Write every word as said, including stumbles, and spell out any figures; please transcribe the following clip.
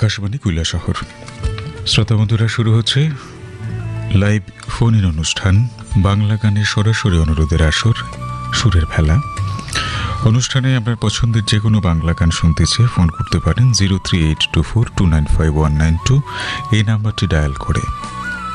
আকাশবাণী কৈলাসহর। শ্রোতা বন্ধুরা, শুরু হচ্ছে লাইভ ফোন ইন অনুষ্ঠান বাংলা গানের সরাসরি অনুরোধের আসর সুরের ভেলা। অনুষ্ঠানে আপনার পছন্দের যে কোনো বাংলা গান শুনতে চেয়ে ফোন করতে পারেন zero three eight two four two nine five one nine two এই নাম্বারটি ডায়াল করে।